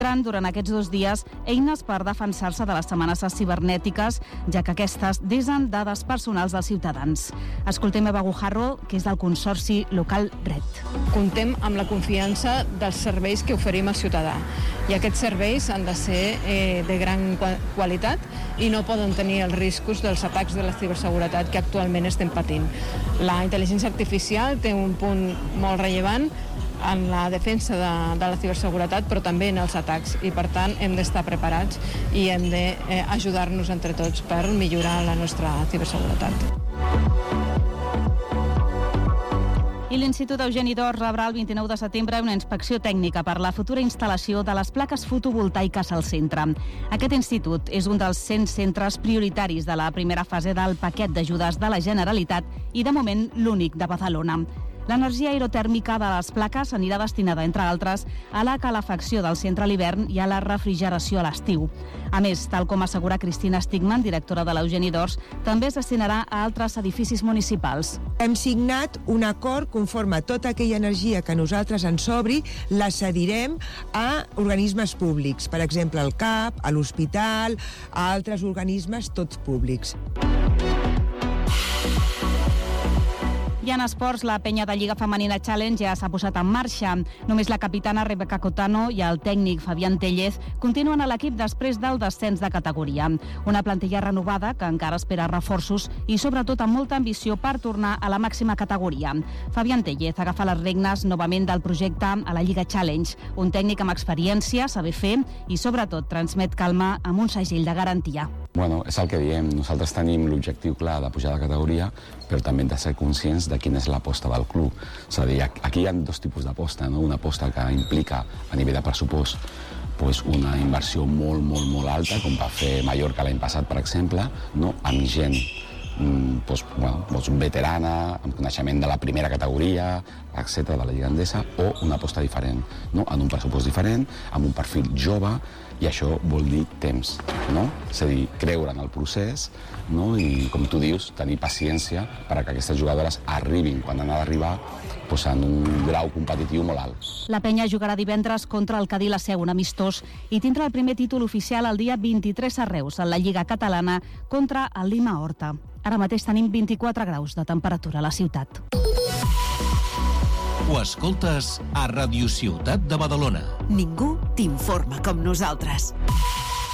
durant aquests 2 dies eines per defensar-se de les amenaces cibernètiques, ja que aquestes desen dades personals dels ciutadans. Escoltem Eva Gujarro, que és del Consorci Local Red. Comptem amb la confiança dels serveis que oferim al ciutadà i aquests serveis han de ser de gran qualitat i no poden tenir els riscos dels atacs de la ciberseguretat que actualment estem patint. La intel·ligència artificial té un punt molt rellevant en la defensa de la ciberseguretat, però també en els atacs, i per tant hem d'estar preparats i hem d'ajudar-nos entre tots per millorar la nostra ciberseguretat. I l'Institut Eugeni d'Ors rebrà el 29 de setembre una inspecció tècnica per la futura instal·lació de les plaques fotovoltaiques al centre. Aquest institut és un dels 100 centres prioritaris de la primera fase del paquet d'ajudes de la Generalitat i, de moment, l'únic de Badalona. L'energia aerotèrmica de les plaques anirà destinada, entre altres, a la calefacció del centre a l'hivern i a la refrigeració a l'estiu. A més, tal com assegura Cristina Stigman, directora de l'Eugeni d'Ors, també es destinarà a altres edificis municipals. Hem signat un acord conforme tota aquella energia que nosaltres ens sobri la cedirem a organismes públics, per exemple al CAP, a l'hospital, a altres organismes, tots públics. I en esports, la penya de Lliga Femenina Challenge ja s'ha posat en marxa. Només la capitana Rebeca Cotano i el tècnic Fabián Tellez continuen a l'equip després del descens de categoria. Una plantilla renovada que encara espera reforços i sobretot amb molta ambició per tornar a la màxima categoria. Fabián Tellez agafa les regnes novament del projecte a la Lliga Challenge. Un tècnic amb experiència, saber fer i sobretot transmet calma amb un segell de garantia. Bueno, és el que diem, nosaltres tenim l'objectiu clar de pujar de categoria, però també hem de ser conscients de quina és l'aposta del club. És a dir, aquí hi ha 2 tipus d'aposta, no? Una aposta que implica a nivell de pressupost una inversió molt alta, com va fer Mallorca l'any passat, per exemple, no? Amb gent veterana, amb coneixement de la primera categoria, etc., de la Lliga Endesa, o una aposta diferent, no? En un pressupost diferent, amb un perfil jove, i això vol dir temps, no? És a dir, creure en el procés, no? I, com tu dius, tenir paciència perquè aquestes jugadores arribin quan han d'arribar en un grau competitiu molt alt. La penya jugarà divendres contra el Cadí la Seu, un amistós, i tindrà el primer títol oficial el dia 23 a Reus, en la Lliga Catalana, contra el Lima Horta. Ara mateix tenim 24 graus de temperatura a la ciutat. Ho escoltes a Radio Ciutat de Badalona. Ningú t'informa com nosaltres.